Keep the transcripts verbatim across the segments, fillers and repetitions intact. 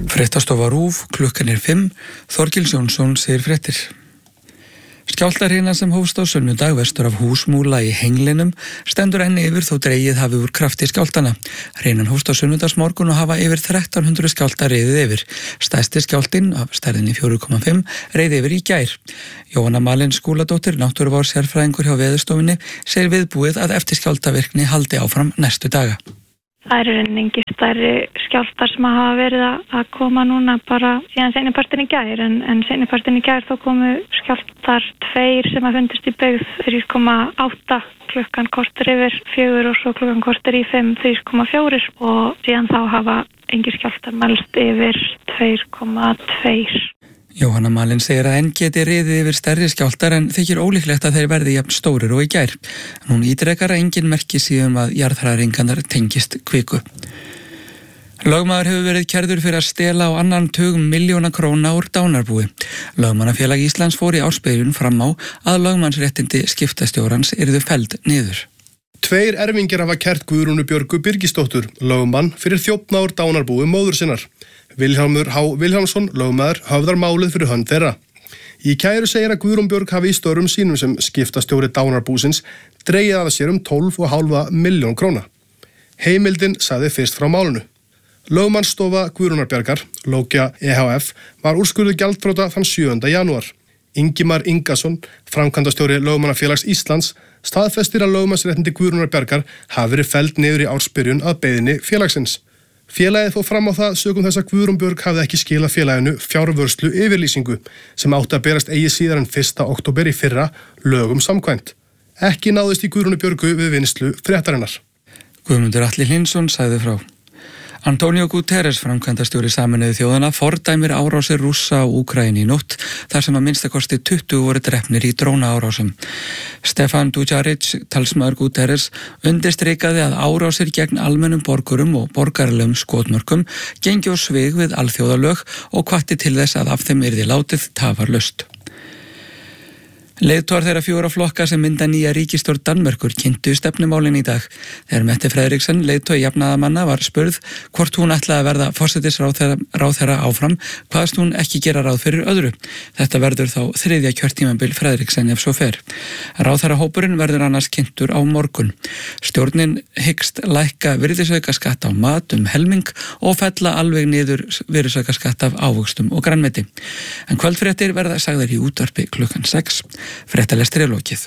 Fréttastofa RÚV, klukkan er fimm, Þorgils Jónsson segir fréttir. Skjálftahrina sem hófst á sunnudag vestur af Húsmúla í Henglinum stendur enn yfir þó dregið hafi úr krafti skjálftana. Hrinan hófst á sunnudagsmorgun og hafa yfir þrettán hundruð skjálftar riðið yfir. Stærsti skjálftinn af stærðinni fjögur komma fimm reið yfir í gær. Jóhanna Malin Skúladóttir, náttúruvár sérfræðingur hjá Veðurstofunni, segir viðbúið að eftir skjálftavirkni haldi áfram næstu daga. Það eru engi stærri skjálftar sem hafa verið að koma núna bara síðan seinnipartinn í gær, en, en seinnipartinn í gær þá komu skjálftar tveir sem að fundist í byggð þrjú komma átta klukkan korter yfir fjögur og svo klukkan korter í fimm þrjú komma fjögur og síðan þá hafa engi skjálftar mælst yfir tvö komma tvö. Jóhanna Malin segir að enn geti riðið yfir stærri skjálftar en þykir ólíklegt að þeir verði jafn stórir og í gær. Hún ítrekar að engin merki síðan að jarðhræringarnar tengist kviku. Lögmaður hefur verið kærður fyrir að stela á annan tug milljóna króna úr dánarbúi. Lögmannafélag Íslands fór í ársbyrjun fram á að lögmannsréttindi skiptastjórans yrðu felld niður. Tveir erfingjar hafa kært Guðrúnu Björgu Birgisdóttur, lögmann, fyrir þjófnað úr dánarbúi móður sinnar. Vilhjálmur H. Vilhjálmsson, lögmaður, höfðar málið fyrir hönd þeirra. Í kæru segir að Guðrún Björg hafi í störfum sínum sem skiptastjóri dánarbúsins dregið af sér um tólf komma fimm milljón króna. Heimildin sagði fyrst frá málinu. Lögmannsstofa Guðrúnar Bjargar, Lókja E H F, var úrskurðuð gjaldþrota þann sjöunda janúar. Ingimar Ingason, framkvæmdastjóri Lögmannafélags Íslands, staðfestir að lögmannsréttindi Guðrúnar Bjargar hafi verið felld niður í ársbyrjun að beiðni félagsins. Félagið fór fram á það sögum þess að Guðrún Björg hafði ekki skilað félaginu fjárvörslu yfirlýsingu sem átti að berast eigi síðar en fyrsta október í fyrra lögum samkvæmt. Ekki náðist í Guðrúnu Björgu við vinnslu fréttarinnar. Guðmundur Atli Hlynsson sagði frá. Antonio Guterres, framkvæmdastjóri Sameinuðu þjóðanna, fordæmir árásir Rússa á Úkraínu í nótt, þar sem að minnsta kosti tuttugu voru drepnir í drónaárásum. Stefan Dujarric, talsmaður Guterres, undirstrikaði að árásir gegn almennum borgurum og borgaralegum skotmörkum gengi á svig við alþjóðalög og hvatti til þess að af þeim yrði látið tafarlaust. Leiðtogar þeirra fjóra flokka sem mynda nýja ríkisstjórn Danmerkur kynntu stefnumálin í dag. Þegar Mette Frederiksen, leiðtogi jafnaðarmanna, var spurð hvort hún ætlaði að verða forsætisráðherra áfram, hvaðst hún ekki gera ráð fyrir öðru. Þetta verður þá þriðja kjörtímabil Frederiksen ef svo fer. Ráðherrahópurinn verður annars kynntur á morgun. Stjórnin hyggst lækka virðisaukaskatt á mat um helming og fella alveg niður virðisaukaskatt af ávöxtum og grænmeti. En kvöldfréttir verða sagðar í útvarpi klukkan sex. Fréttalestir er lokið.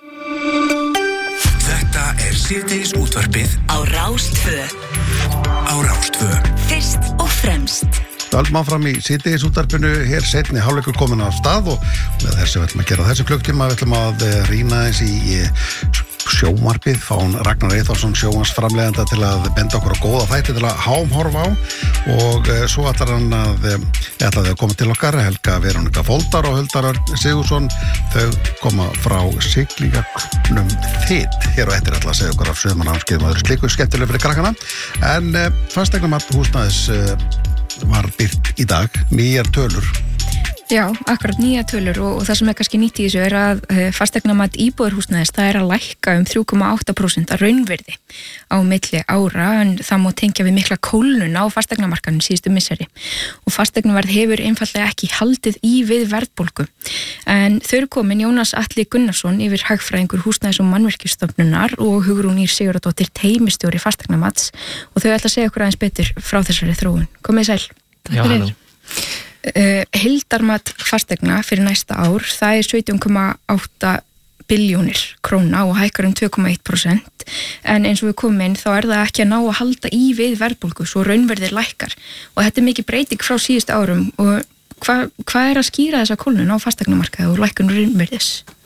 Þetta er síðdegis útvarpið á Rás tvö. Á Rás tvö. Fyrst og fremst. Öldum áfram í síðdegis útvarpinu, hér seinni hálfleikur komin af stað og með þessu ætlum að gera þessu klukktíma, við ætlum að rýna eins í sjónvarpið, fá hún Ragnar Eyþórsson sjónvarpsframleiðanda til að benda okkur á góða þætti til að hámhorfa á og svo ætlar hann að ætlaði að koma til okkar, Helga Verónika Fóldar og Huldar Örn Sigurðsson, þau koma frá Siglingaklubnum Þitt, hér og eftir ætla að segja okkur af sumarnámskeiðum og öðru slíku skemmtilega fyrir krakkana, en fasteignamat húsnæðis var birt í dag, nýjar tölur. Já, akkurat nýja tölur og, og það sem er kannski nýtt í þessu er að fasteignamat íbúðarhúsnæðis, það er að lækka um þrjú komma átta prósent að raunvirði á milli ára, en það má tengja við mikla kólnun á fasteignamarkaðnum síðustu misseri og fasteignaverð hefur einfaldlega ekki haldið í við verðbólgu. En þau eru komin Jónas Atli Gunnarsson yfir hagfræðingur húsnæðis- og mannvirkjastofnunar og Hugrún Ýr Sigurðardóttir teymisstjóri fasteignamats og þau ætla að segja okkur aðeins betur frá þessari þróun. Komið sæl. Já, halló. Uh, heildarmat fasteigna fyrir næsta ár, það er sautján komma átta billjónir króna og hækkar um tvö komma eitt prósent, en eins og við komum inn þá er það ekki að ná að halda í við verðbólgu svo raunverðir lækkar og þetta er mikið breyting frá síðustu árum og hvað hva er að skýra þessa kólnun á fasteignamarkaði og lækkun raunverðis?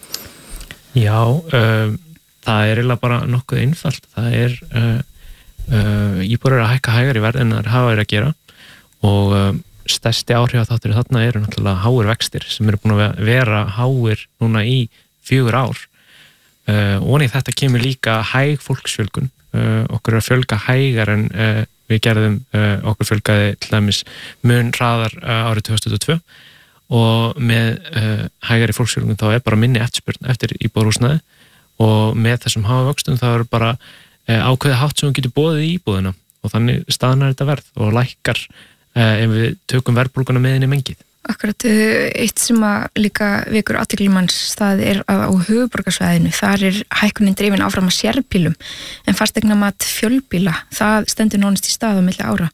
Já, um, það er eiginlega bara nokkuð einfalt, það er uh, uh, íbúðir að hækka hægar í verð en það hafa verið að gera og um, stærsti áhrif þáttur þarna eru náttúrulega háir vextir sem eru búin að vera háir núna í fjögur ár uh, og í þetta kemur líka hæg fólksfjölgun uh, okkur er að fjölga hægar en uh, við gerðum uh, okkur fjölgaði til dæmis mun hraðar uh, árið tvö þúsund tuttugu og tvö og með uh, hægari fólksfjölgun þá er bara minni eftirspurn eftir íbúðarhúsnæði og með þessum háa vöxtum þá er bara uh, ákveðið hátt sem við getum boðið í íbúðina og þannig staðnar þetta verð og lækkar ef við tökum verðbólguna með henni mengið. Akkurat, eitt sem að líka vekur athygli manns, það er að á höfuðborgarsvæðinu, þar er hækkunin drifin áfram að sérbílum, en fasteignamat fjölbíla, það stendur nánast í stað á milli ára.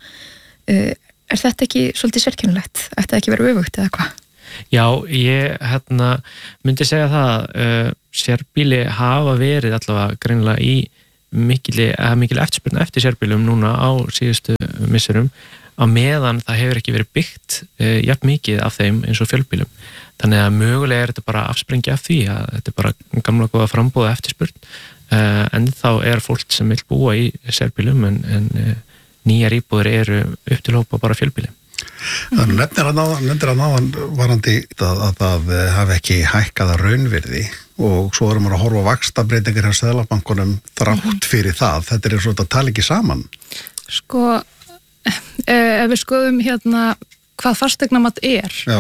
Er þetta ekki svolítið sérkennilegt? Ætti það ekki verið öfugt eða hvað? Já, ég hérna, myndi segja það að uh, sérbíli hafa verið allavega greinilega í mikil, mikil eftirspurn eftir sérbílum núna á síðustu misserum, á meðan það hefur ekki verið byggt uh, jafn mikið af þeim eins og fjölbílum. Þannig að mögulega er þetta bara afsprengja af því að þetta er bara gamla góða frambúða eftirspurn, uh, en þá er fólk sem vil búa í sérbílum en, en uh, nýjar íbúðir eru upp til hópa bara fjölbíli. Þannig nefnir að náðan, nefnir að náðan varandi að, að það hafi ekki hækkaða raunvirði og svo erum við að horfa á vaxtabreitingar hjá Seðlabankunum þrátt fyrir það. Þetta er svona að tala ekki saman. Sko, ef við skoðum hérna hvað fasteignamat er, Já.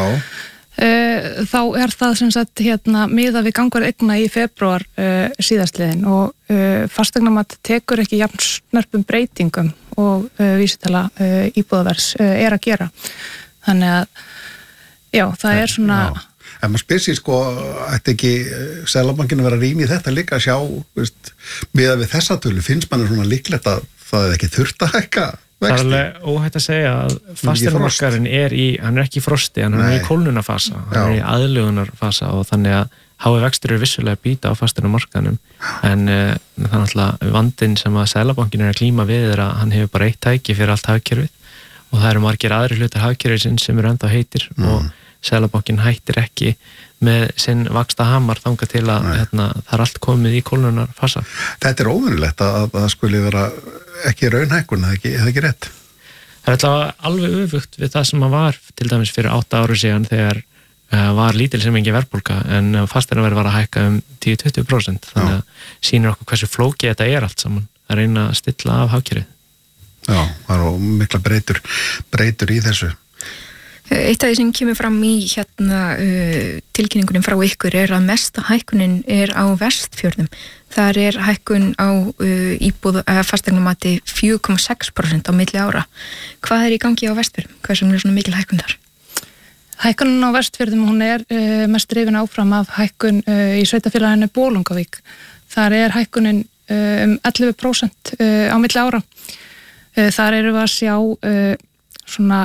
Uh, þá er það sem sagt hérna miðað við gangverð eigna í febrúar uh, síðastliðin og uh, fasteignamat tekur ekki jafn snörpum breytingum og uh, vísitala uh, íbúðavers uh, er að gera. Þannig að já, það er svona já. En maður spyr sér sko, ætti ekki Seðlabankinn að vera rýn í þetta líka að sjá, veist, miðað við þessa tölu, finnst mann svona líklegt að það er ekki þurft að hækka vexti. Það er alveg óhætt að segja að fasteignamarkaðurinn er í, hann er ekki í frosti, hann er í kólnunarfasa, hann er í aðlögunarfasa og þannig að hái vextir eru vissulega að býta á fasteignamarkaðnum, en uh, það er náttúrulega vandinn sem að Seðlabankinn er að klíma við er að hann hefur bara eitt tæki fyrir allt hagkerfið og það eru margir aðri hlutar hagkerfisins sem eru ennþá heitir mm. og Seðlabankinn hættir ekki með sinn vaksta hamar þangað til að hérna, það er allt komið í kólnunarfasa. Þetta er óvinnilegt að það skuli vera ekki raunhækkun, eða ekki, ekki rétt? Það er alltaf alveg öfugt við það sem að var til dæmis fyrir átta áru síðan þegar uh, var lítil sem engi verðbólga en fasteignaverð var að hækka um tíu til tuttugu prósent þannig að sýnir okkur hversu flókið þetta er allt saman að reyna að stilla af hagkerfið. Já, það er mikla breytur, breytur í þessu. Eitt af því sem kemur fram í hérna uh, tilkynningunum frá ykkur er að mesta hækkunin er á Vestfjörðum. Þar er hækkun á uh, íbúð uh, fasteignamati fjögur komma sex prósent á milli ára. Hvað er í gangi á Vestfjörðum? Hvað sem er svona mikil hækkun þar? Hækkunin á Vestfjörðum, hún er uh, mest drifin áfram af hækkun uh, í sveitafélaginu Bolungarvík. Þar er hækkunin uh, um ellefu prósent uh, á milli ára. Uh, þar eru við að sjá uh, svona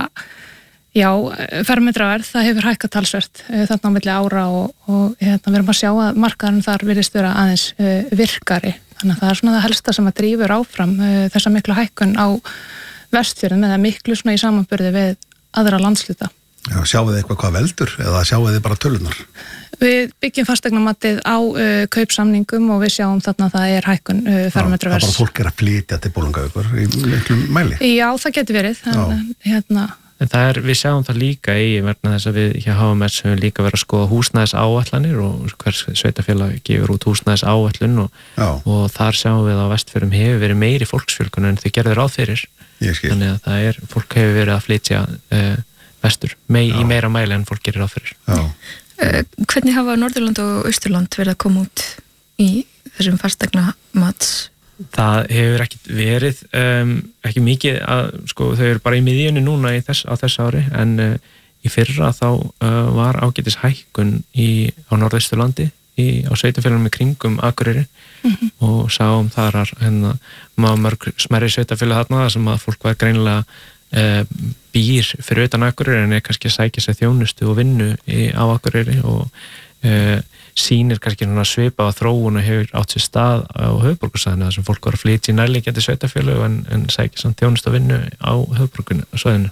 Já, fermetraverð, það hefur hækkað talsvert þarna á milli ára og, og hérna, við erum að sjá að markaðurinn þar virðist vera aðeins uh, virkari. Þannig að það er svona það helsta sem að drífur áfram uh, þessa miklu hækkun á Vestfjörðum eða miklu svona í samanburði við aðra landsluta. Já, sjáu þið eitthvað hvað veldur eða sjáu þið bara tölunar? Við byggjum fasteignamatið á uh, kaupsamningum og við sjáum þarna að það er hækkun uh, fermetraverðs. Það bara fólk er að flytja til Bolungarvíkur í miklu mæli? Já, það getur verið. En, hérna, En það er, við sjáum það líka í verna þess að við hjá H M S höfum líka verið að skoða húsnæðis áætlanir og hvers sveitafélag gefur út húsnæðis áætlun og, og þar sjáum við á Vestfjörðum hefur verið meiri fólksfjölgun en þau gerðu ráð fyrir. Þannig að það er, fólk hefur verið að flytja uh, vestur mei, í meira mæli en fólk gerir ráð fyrir. Uh, hvernig hafa Norðurland og Austurland verið að koma út í þessum fastegnamats? Það hefur ekki verið um, ekki mikið að, sko, þau eru bara í miðjunni núna í þess, á þessu ári en uh, í fyrra þá uh, var ágætis hækkun í, á Norðausturlandi í, á sveitafélagum í kringum Akureyri mm-hmm. og sáum þar að hérna, maður mörg smerri sveitafélag þarna sem að fólk var greinilega uh, býr fyrir utan Akureyri en er kannski að sækja sér þjónustu og vinnu í, á Akureyri og uh, sýnir kannski svona svipa á þróun og hefur átt sér stað á höfuðborgarsvæðinu þar sem fólk var að flytja í nærliggjandi sveitafélög en, en sækja samt þjónustu að vinnu á höfuðborgarsvæðinu.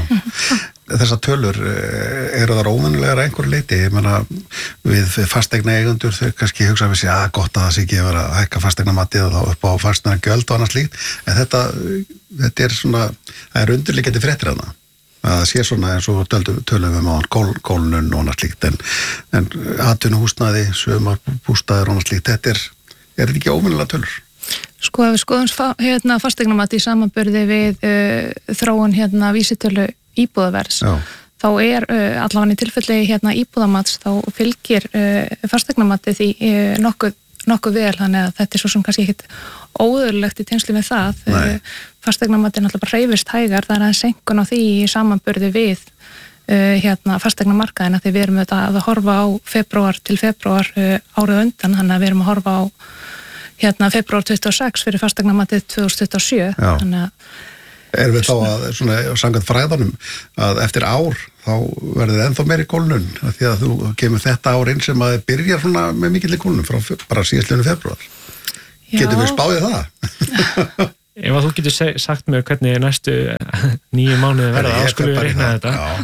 Þessar tölur, eru það óvennilegar einhverju leiti? Ég meina, við fasteigna eigendur þau kannski hugsa við sig að gott að það sé ekki að vera að hækka fasteignamatið og þá upp á fasteigna gjöld og annars líkt, en þetta, þetta er svona, það er undirliggjandi fréttir af það. að það sé svona eins og tölum við á kól, kólnun og annað slíkt en, en atvinnuhúsnæði, sumarbústaðir og annað slíkt, þetta er, er þetta ekki óvennilega tölur? Sko ef við skoðum hérna fasteignamat í samanburði við uh, þróun hérna vísitölu íbúðaverðs, Já. þá er uh, allavega í tilfelli hérna íbúðamats þá fylgir uh, fasteignamatið því uh, nokkuð nokkuð vel, þannig að þetta er svo sem kannski ekkit óðurlegt í tengslu með það. Fasteignamat er náttúrulega bara hreyfist hægar, það er aðeins seinkun á því í samanburði við uh, hérna fasteignamarkaðina, því við erum auðvitað að horfa á febrúar til febrúar uh, árið undan, þannig að við erum að horfa á hérna febrúar tuttugu og sex fyrir fastegnamatið tvö þúsund tuttugu og sjö. Þannig að erum við þá að, svona, samkvæmt fræðanum, að eftir ár þá verður ennþá meiri kólnun, því að þú kemur þetta ár inn sem að byrja svona með mikilli kólnun frá bara síðastliðnu febrúar. Getum við spáðið það? Ef að þú getur seg, sagt mér hvernig næstu nýju mánuði verða, þá skulum við reikna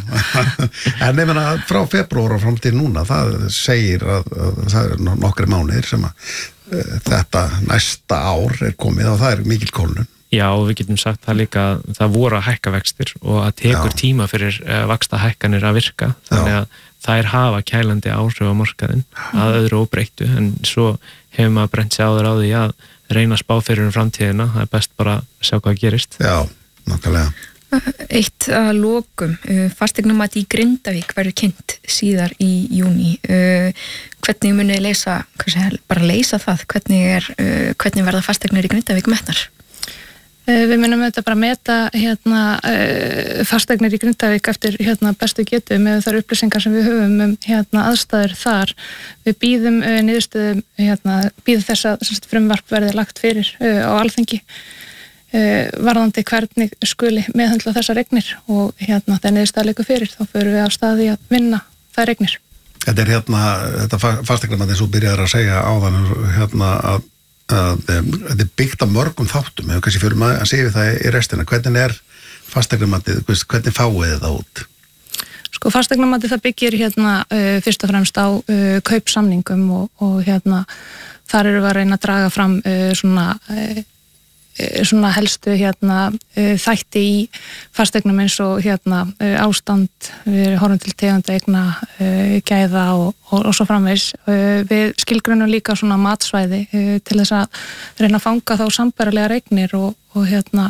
þetta. En ég meina, frá febrúar og fram til núna, það segir að, að það er nokkri mánuðir sem að uh, þetta næsta ár er komið og það er mikil kólnun. Já, og við getum sagt það líka að það voru að hækka vextir og að tekur Já. tíma fyrir uh, vaxta hækkanir að virka, þannig að það er hafa kælandi áhrif á markaðinn að öðru óbreyttu, en svo hefur maður brent sig áður á því að reyna að spá fyrir um framtíðina, það er best bara að sjá hvað gerist. Já, nákvæmlega. Eitt að lokum, fasteignamat í Grindavík verður kynnt síðar í júní. Hvernig munið leysa, bara leysa það, hvernig, er, hvernig verða fasteignir í Grindavík metnar? Við munum þetta bara meta hérna, fasteignir í Grindavík eftir hérna, bestu getu með þar upplýsingar sem við höfum um hérna, aðstæður þar. Við býðum niðurstöðum, hérna, býðum þess að frumvarp verði lagt fyrir á Alþingi varðandi hvernig skuli meðhöndla þessar eignir og hérna, þegar niðurstaða liggur fyrir þá förum við af staði að vinna þær eignir. Þetta er hérna, þetta fasteignamat eins og byrjar að segja áðan hérna að að þetta er byggt á mörgum þáttum, ef kannski fyrir maður að segja það í restina, hvernig er fastegnamatið, hvernig fáið það út? Sko fastegnamatið það byggir hérna uh, fyrst og fremst á uh, kaupsamningum og, og hérna þar eru við að reyna að draga fram uh, svona uh, svona helstu hérna þætti í fasteignum eins og hérna ástand, við horfum til tegunda eigna, gæða og, og, og svo framvegis. Við skilgrunum líka svona matsvæði til þess að reyna að fanga þá sambærilegar eignir og, og hérna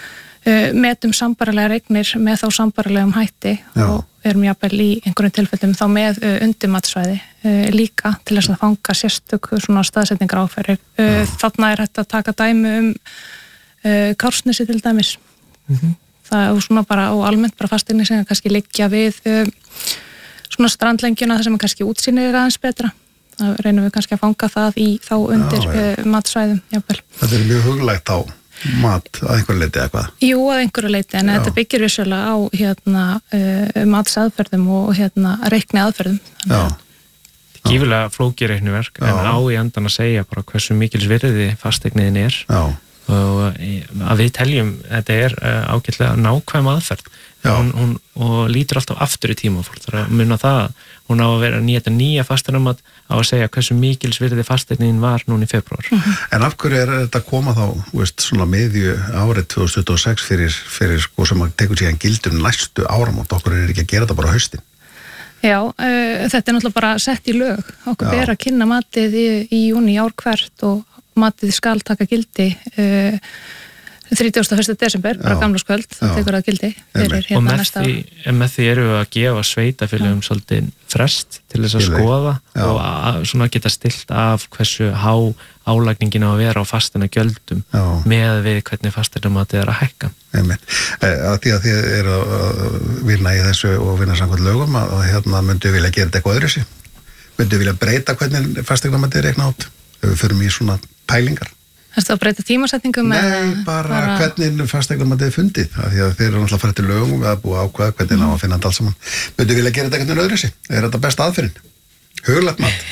metum sambærilegar eignir með þá sambærilegum hætti Já. Og erum jafnvel í einhverjum tilfellum þá með undirmatsvæði líka til þess að fanga sérstök svona staðsetningar áferðir. Þarna er þetta að taka dæmi um Uh, Kársnesi til dæmis mm-hmm. það er svona bara og almennt bara fasteignir sem kannski liggja við uh, svona strandlengjuna þar sem kannski útsýnið er aðeins betra, það reynum við kannski að fanga það í þá undir Já, uh, matsvæðum jafnvel. Þetta er mjög huglægt á mat að einhverju leiti eða hvað? Jú, að einhverju leiti, en Já. Þetta byggir vissulega á hérna uh, matsaðferðum og hérna reikni aðferðum. Já. Gífurlega flókið reikniverk, en á í endan að segja bara hversu mikils virði fasteigniðin er. Já. Og að við teljum þetta er ágætlega nákvæm aðferð hún, hún, og lítur alltaf aftur í tíma fólk þarf að munna það hún á að vera nýja, nýja fasteignamat á að segja hversu mikils virði fasteignin var núna í febrúar. Mm-hmm. En af hverju er þetta að koma þá veist, svona miðju árið tvö þúsund tuttugu og sex fyrir, fyrir sko sem að tekur síðan gildum næstu áramót, okkur er ekki að gera þetta bara á haustin? Já, uh, þetta er náttúrulega bara sett í lög, okkur ber að kynna matið í, í júní ár hvert og matið skal taka gildi uh, þrítugasta og fyrsta desember, bara gamlarskvöld, það tekur að gildi fyrir hérna næsta ár. Og með því erum við að gefa sveitafélögum svolítið frest til þess að skoða Já. Og að, svona geta stilt af hversu há álagningin á að vera á fastina gjöldum Já. Með við hvernig fasteignamatið er að hækka. Einmitt. Að því að þið eru að vinna í þessu og vinna samkvæmt lögum að hérna myndu vilja gera þetta eitthvað öðru sig? Myndu vilja breyta hvernig fasteignamatið er reiknað át? Við förum í svona pælingar. Það er að breyta tímasetningum? Nei, bara, bara hvernig fasteignamatið er fundið. Því að þeir eru náttúrulega að fara til lögum við að búa ákveða hvernig mm. ná að finna þetta alls saman. Myndu vilja gera þetta einhvern veginn öðru sig? Er þetta besta aðferðin? Huglægt mat.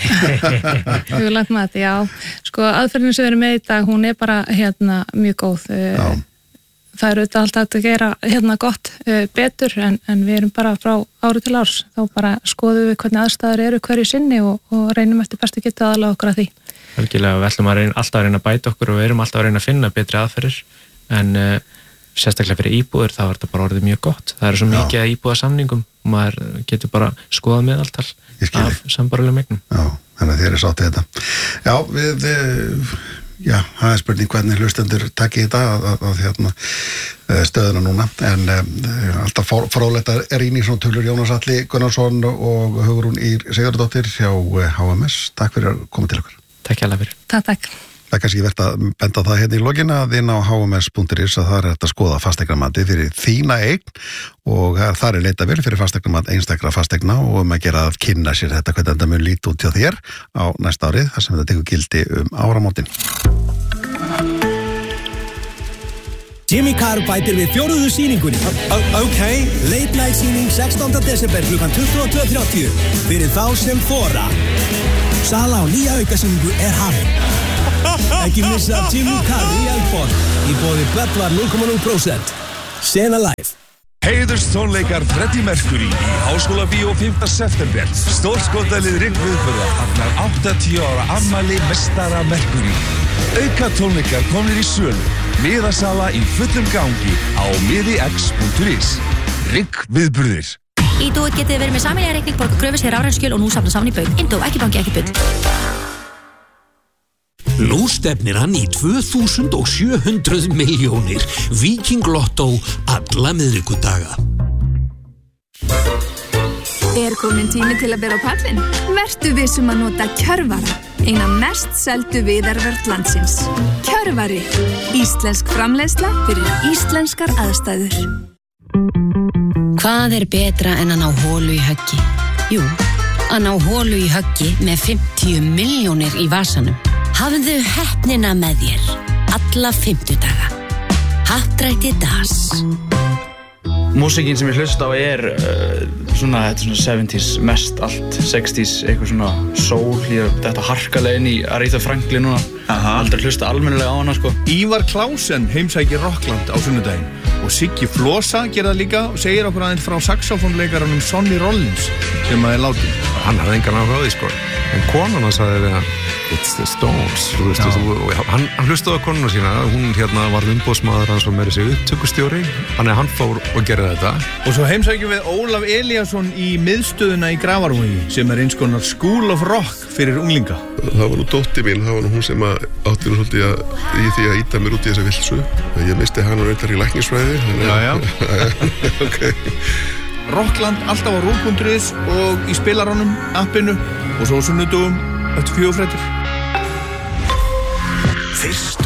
Huglægt mat, já. Sko aðferðin sem við erum með í dag, hún er bara hérna mjög góð. Já. Það er auðvitað alltaf að gera hérna gott uh, betur en, en við erum bara frá ári til árs. Þá bara skoðum við hvernig aðstæður eru hverju sinni og, og reynum eftir bestu getu aðalega okkur að því. Algjörlega, við ætlum að reyna, alltaf að reyna að bæta okkur og við erum alltaf að reyna að finna betri aðferðir en uh, sérstaklega fyrir íbúður þá er þetta bara orðið mjög gott. Það er svo mikið að íbúða samningum og maður getur bara skoðað meðaltal af sambarilegum eignum. Já, þannig að þér er sátt í þetta. Já, við, við já, það er spurning hvernig hlustendur takki þetta að, að, að hérna, stöðuna núna en uh, alltaf fróðlegt að rýna í svona tölur Jónas Atli Gunnarsson og Hugrún Ýr Sigurðardóttir hjá H M S. Takk fyrir að koma til okkur. Takk hérlega fyrir. Takk, takk. Það er kannski verið að benda það hérna í lokin að inn á h m s punktur is að það er hægt að skoða fasteignamati fyrir þína eign og þar er leitað vel fyrir fasteignamat einstakra fasteigna og um að gera að kynna sér þetta hvernig þetta mun líti út hjá þér á næsta árið þar sem þetta tekur gildi um áramótin. Jimmy Carr bætir við fjóruðu sýningunni. Ok, late night sýning sextánda desember klukkan tuttugu og tvö þrjátíu fyrir þá sem þora. Sala á nýja aukasýningu er hafin. Ekki missa Jimmy Carr í Eldborg í boði Böttvar núll komma núll prósent. Sena live. Heiðurstónleikar Freddie Mercury í Háskóla Bíó fimmta september. Stórskotalið Rikk viðburða fagnar áttatíu ára afmæli meistara Mercury. Auka tónleikar komnir í sölu. Miðasala í fullum gangi á miðix punktur is. Rikk viðburðir. Í Dúið getið þið verið með sameiginlega reikning, borga kröfur sér rafræn og nú safna saman í bauk. Indó, ekki banki, ekki bull. Nú stefnir hann í tvö þúsund sjö hundruð milljónir. Viking Lotto alla miðvikudaga. Er komin tími til að bera á pallinn? Vertu vissum að nota Kjörvara, eina mest seldu viðarvörð landsins. Kjörvari, íslensk framleiðsla fyrir íslenskar aðstæður. Hvað er betra en að ná holu í höggi? Jú, að ná holu í höggi með fimmtíu milljónir í vasanum. Hafðu heppnina með þér alla fimmtudaga. Happdrætti Das. Músíkin sem ég hlusta á er uh, svona, þetta er svona seventies, mest allt, sexties, eitthvað svona soul, ég, þetta harkalega inn í Aretha Franklin núna. Aha. Aldrei hlusta almennilega á hana, sko. Ívar Klausen heimsækir Rockland á sunnudaginn og Siggi Flosa gera það líka og segir okkur aðeins frá saxofónleikaranum Sonny Rollins sem að er látinn. Hann hafði engan áhuga á því, sko. En konan hann sagði við hann, it's the Stones, þú veist, þú, hann, hann hlustaði á konuna sína, hún hérna var umboðsmaður hans og meiri sig upptökustjóri, þannig að hann fór og gerði þetta. Og svo heimsækjum við Ólaf Elíasson í miðstöðuna í Grafarvogi sem er eins konar School of Rock fyrir unglinga. Það var nú dóttir mín, það var nú hún sem að átti nú svolítið að, í því að íta mér út í þessa vilsu. Ég misti hann og reyndar í læknisfræði. Já, já. Okay. Rockland alltaf á rúv punktur is og í spilaranum, appinu og svo sunnudugum eftir fjögurfréttir. Fyrst